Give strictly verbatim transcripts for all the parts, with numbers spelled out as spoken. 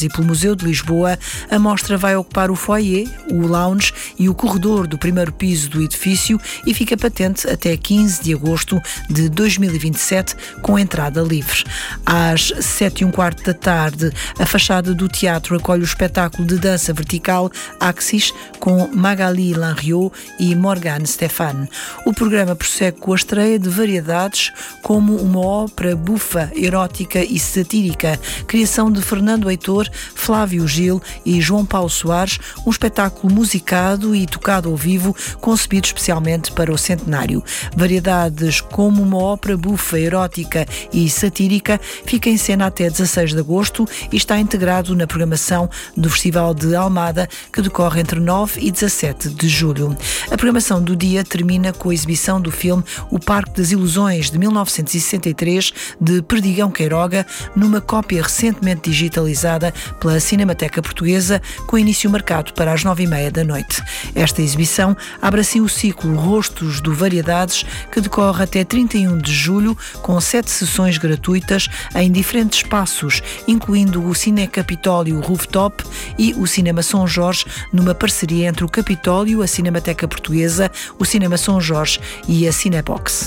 e pelo Museu de Lisboa, a mostra vai ocupar o foyer, o lounge e o corredor do primeiro piso do edifício e fica patente até quinze de agosto de dois mil e vinte e sete, com entrada livre. Às sete e um quarto da tarde, a fachada do teatro acolhe o espetáculo de dança vertical Axis, com Magali Lanriot e Morgane Stéphane. O programa prossegue com a estreia de variedades, como uma ópera bufa, erótica e satírica, criação de Fernando Heitor, Flávio Gil e João Paulo Soares, um espetáculo musicado e tocado ao vivo, concebido especialmente para o centenário. Variedades como uma ópera bufa, erótica e satírica fica em cena até dezasseis de agosto e está integrado na programação do Festival de Almada, que decorre entre nove e dezassete de julho. A programação do dia termina com a exibição do filme O Parque das Ilusões, de mil novecentos e sessenta e três, de Perdigão Queiroga, numa cópia recentemente digitalizada pela Cinemateca Portuguesa, com início marcado para as nove e meia da noite. Esta exibição abre assim o ciclo Rostos do Variedades, que decorre até trinta e um de julho, com sete sessões gratuitas em diferentes espaços, incluindo o Cine Capitólio Rooftop e o Cinema São Jorge, numa parceria entre o Capitólio, a Cinemateca Portuguesa, o Cinema São Jorge e a Cinebox.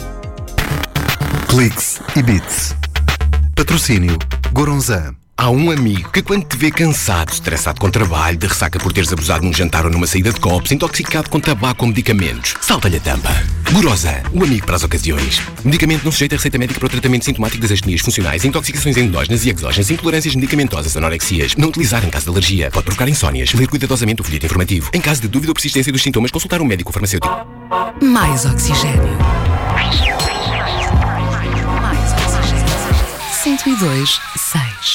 Cliques e Bits. Patrocínio Goronzan. Há um amigo que, quando te vê cansado, estressado com trabalho, de ressaca por teres abusado num jantar ou numa saída de copos, intoxicado com tabaco ou medicamentos, salta-lhe a tampa. Gorosan, o amigo para as ocasiões. Medicamento não sujeito a receita médica para o tratamento sintomático das astenias funcionais, intoxicações endógenas e exógenas, intolerâncias medicamentosas, anorexias. Não utilizar em caso de alergia. Pode provocar insónias. Ler cuidadosamente o folheto informativo. Em caso de dúvida ou persistência dos sintomas, consultar um médico farmacêutico. Mais oxigênio. Mais oxigênio. cento e dois, seis.